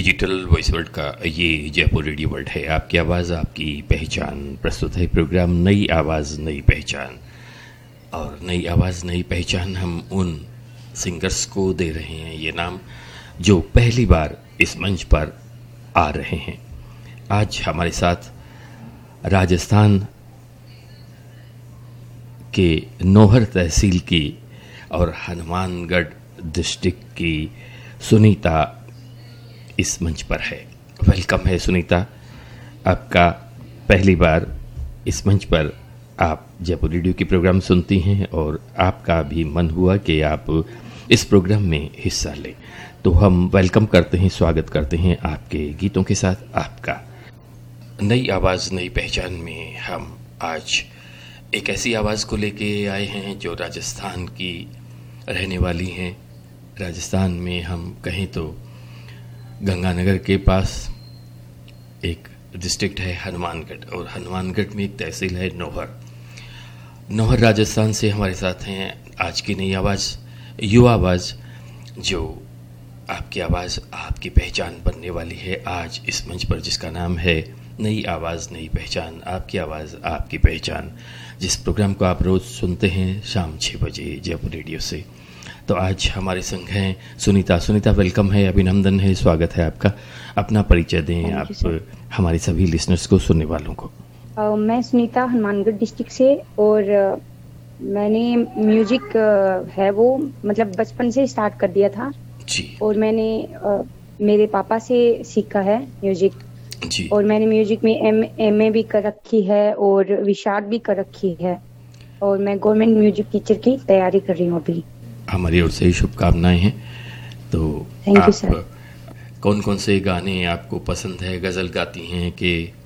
Digital voice world का ये Jaipur radio world है। आपकी आवाज़ आपकी पहचान। प्रस्तुत है प्रोग्राम नई आवाज़ नई पहचान। और नई आवाज़ नई पहचान हम उन सिंगर्स को दे रहे हैं ये नाम जो पहली बार इस मंच पर आ रहे हैं। आज हमारे साथ राजस्थान के नौहर तहसील की और हनुमानगढ़ डिस्ट्रिक्ट की सुनीता इस मंच पर है। वेलकम है सुनीता, आपका पहली बार इस मंच पर आप जयपुर रेडियो की प्रोग्राम सुनती हैं और आपका भी मन हुआ कि आप इस प्रोग्राम में हिस्सा लें, तो हम वेलकम करते हैं, स्वागत करते हैं आपके गीतों के साथ आपका। नई आवाज़ नई पहचान में हम आज एक ऐसी आवाज़ को लेके आए हैं जो राजस्थान की रहने वाली हैं। राजस्थान में हम कहें तो गंगानगर के पास एक डिस्ट्रिक्ट है हनुमानगढ़, और हनुमानगढ़ में एक तहसील है नौहर। नौहर राजस्थान से हमारे साथ हैं आज की नई आवाज़, युवा आवाज़, जो आपकी आवाज़ आपकी पहचान बनने वाली है आज इस मंच पर, जिसका नाम है नई आवाज़ नई पहचान। आपकी आवाज़ आपकी पहचान, जिस प्रोग्राम को आप रोज़ सुनते हैं शाम 6 बजे जयपुर रेडियो से। तो आज हमारे संग हैं सुनीता। सुनीता वेलकम है, अभिनंदन है, स्वागत है आपका। अपना परिचय दें आप हमारे सभी लिसनर्स को, सुनने वालों को। मैं सुनीता हनुमानगढ़ डिस्ट्रिक्ट से, और मैंने म्यूजिक है वो मतलब बचपन से स्टार्ट कर दिया था जी। और मैंने मेरे पापा से सीखा है म्यूजिक जी। और मैंने म्यूजिक में एमए भी कर रखी है और विशारद भी कर रखी है, और मैं गवर्नमेंट म्यूजिक टीचर की तैयारी कर रही हूँ अभी। हमारी ओर से ही शुभकामनाएं हैं। तो थैंक यू सर। कौन कौन से गाने आपको पसंद है? गज़ल गाती हैं कि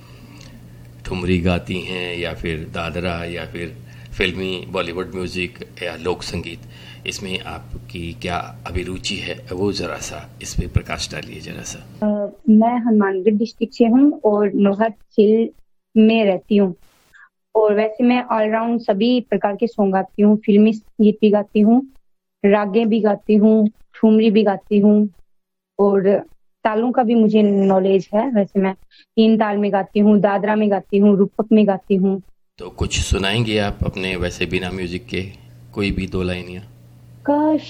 ठुमरी गाती हैं, या फिर दादरा, या फिर फिल्मी बॉलीवुड म्यूजिक, या लोक संगीत? इसमें आपकी क्या अभिरुचि है, वो जरा सा इस पे प्रकाश डालिए जरा सा। मैं हनुमानगढ़ डिस्ट्रिक्ट से हूँ और नौहर तहसील में रहती हूँ, और वैसे मैं ऑलराउंड सभी प्रकार के सॉन्ग गाती हूँ। फिल्मी गीत भी गाती हूँ, रागे भी गाती हूँ, ठुमरी भी गाती हूँ, और तालों का भी मुझे नॉलेज है। वैसे मैं 3 ताल में गाती हूँ, दादरा में गाती हूँ, रूपक में गाती हूँ। तो कुछ सुनाएंगे आप अपने, वैसे बिना म्यूजिक के कोई भी 2 लाइनियाँ? काश